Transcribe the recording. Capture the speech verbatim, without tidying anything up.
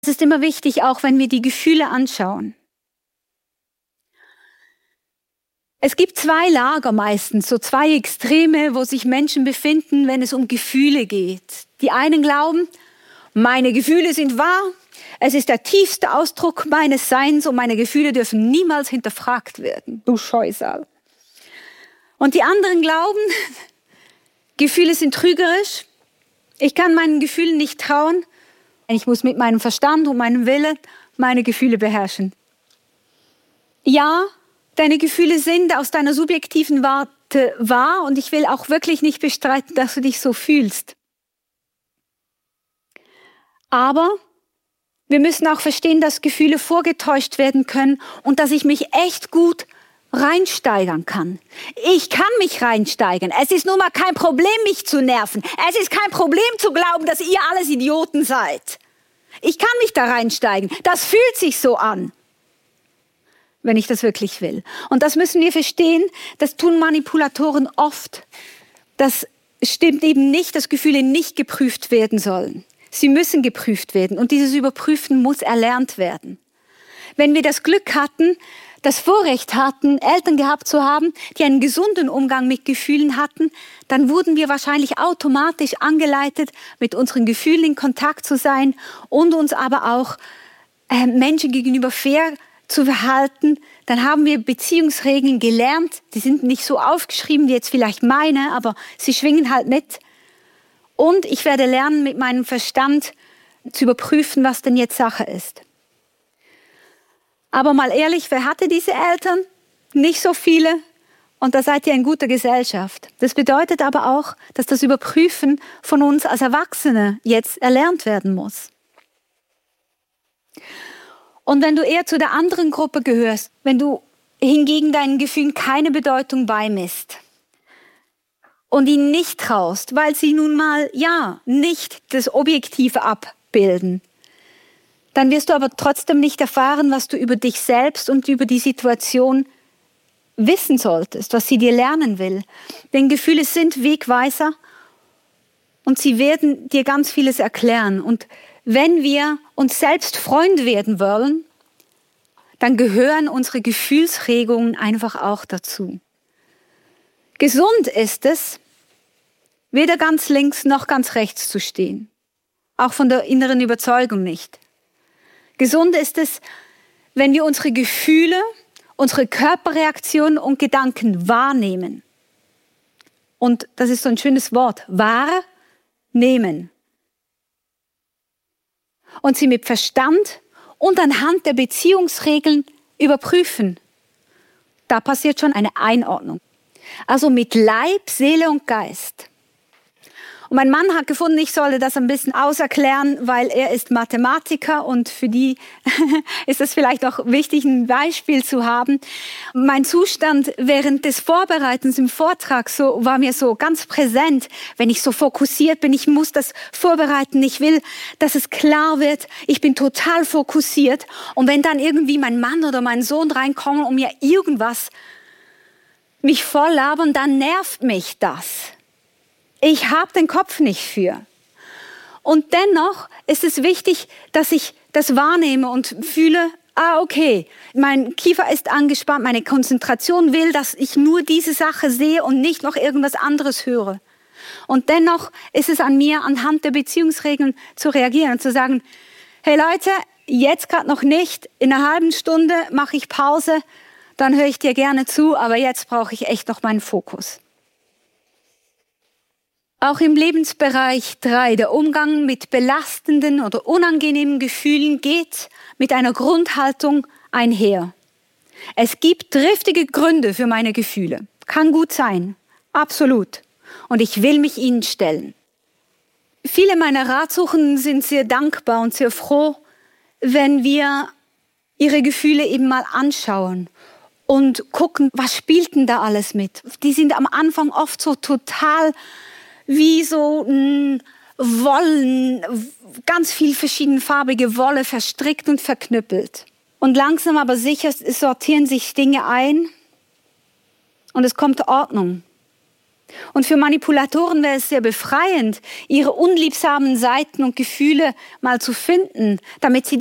Es ist immer wichtig, auch wenn wir die Gefühle anschauen. Es gibt zwei Lager meistens, so zwei Extreme, wo sich Menschen befinden, wenn es um Gefühle geht. Die einen glauben, meine Gefühle sind wahr, es ist der tiefste Ausdruck meines Seins und meine Gefühle dürfen niemals hinterfragt werden. Du Scheusal. Und die anderen glauben, Gefühle sind trügerisch, ich kann meinen Gefühlen nicht trauen, ich muss mit meinem Verstand und meinem Willen meine Gefühle beherrschen. Ja, deine Gefühle sind aus deiner subjektiven Warte wahr und ich will auch wirklich nicht bestreiten, dass du dich so fühlst. Aber wir müssen auch verstehen, dass Gefühle vorgetäuscht werden können und dass ich mich echt gut reinsteigern kann. Ich kann mich reinsteigern. Es ist nun mal kein Problem, mich zu nerven. Es ist kein Problem zu glauben, dass ihr alles Idioten seid. Ich kann mich da reinsteigen. Das fühlt sich so an, wenn ich das wirklich will. Und das müssen wir verstehen, das tun Manipulatoren oft. Das stimmt eben nicht, dass Gefühle nicht geprüft werden sollen. Sie müssen geprüft werden und dieses Überprüfen muss erlernt werden. Wenn wir das Glück hatten, das Vorrecht hatten, Eltern gehabt zu haben, die einen gesunden Umgang mit Gefühlen hatten, dann wurden wir wahrscheinlich automatisch angeleitet, mit unseren Gefühlen in Kontakt zu sein und uns aber auch äh, Menschen gegenüber fair zu verhalten. Dann haben wir Beziehungsregeln gelernt. Die sind nicht so aufgeschrieben wie jetzt vielleicht meine, aber sie schwingen halt mit. Und ich werde lernen, mit meinem Verstand zu überprüfen, was denn jetzt Sache ist. Aber mal ehrlich, wer hatte diese Eltern? Nicht so viele. Und da seid ihr in guter Gesellschaft. Das bedeutet aber auch, dass das Überprüfen von uns als Erwachsene jetzt erlernt werden muss. Und wenn du eher zu der anderen Gruppe gehörst, wenn du hingegen deinen Gefühlen keine Bedeutung beimisst und ihnen nicht traust, weil sie nun mal, ja, nicht das Objektive abbilden, dann wirst du aber trotzdem nicht erfahren, was du über dich selbst und über die Situation wissen solltest, was sie dir lernen will. Denn Gefühle sind Wegweiser und sie werden dir ganz vieles erklären. Und wenn wir uns selbst Freund werden wollen, dann gehören unsere Gefühlsregungen einfach auch dazu. Gesund ist es, weder ganz links noch ganz rechts zu stehen. Auch von der inneren Überzeugung nicht. Gesund ist es, wenn wir unsere Gefühle, unsere Körperreaktionen und Gedanken wahrnehmen. Und das ist so ein schönes Wort, wahrnehmen. Und sie mit Verstand und anhand der Beziehungsregeln überprüfen. Da passiert schon eine Einordnung. Also mit Leib, Seele und Geist. Und mein Mann hat gefunden, ich solle das ein bisschen auserklären, weil er ist Mathematiker und für die ist es vielleicht auch wichtig, ein Beispiel zu haben. Mein Zustand während des Vorbereitens im Vortrag so, war mir so ganz präsent, wenn ich so fokussiert bin, ich muss das vorbereiten, ich will, dass es klar wird, ich bin total fokussiert. Und wenn dann irgendwie mein Mann oder mein Sohn reinkommen und mir irgendwas mich voll labern, dann nervt mich das. Ich habe den Kopf nicht für. Und dennoch ist es wichtig, dass ich das wahrnehme und fühle, ah okay, mein Kiefer ist angespannt, meine Konzentration will, dass ich nur diese Sache sehe und nicht noch irgendwas anderes höre. Und dennoch ist es an mir, anhand der Beziehungsregeln zu reagieren und zu sagen, hey Leute, jetzt gerade noch nicht, in einer halben Stunde mache ich Pause, dann höre ich dir gerne zu, aber jetzt brauche ich echt noch meinen Fokus. Auch im Lebensbereich drei, der Umgang mit belastenden oder unangenehmen Gefühlen geht mit einer Grundhaltung einher. Es gibt triftige Gründe für meine Gefühle. Kann gut sein, absolut. Und ich will mich ihnen stellen. Viele meiner Ratsuchenden sind sehr dankbar und sehr froh, wenn wir ihre Gefühle eben mal anschauen und gucken, was spielt denn da alles mit. Die sind am Anfang oft so total wie so ein Wollen, ganz viel verschiedenfarbige Wolle verstrickt und verknüppelt. Und langsam aber sicher sortieren sich Dinge ein und es kommt Ordnung. Und für Manipulatoren wäre es sehr befreiend, ihre unliebsamen Seiten und Gefühle mal zu finden, damit sie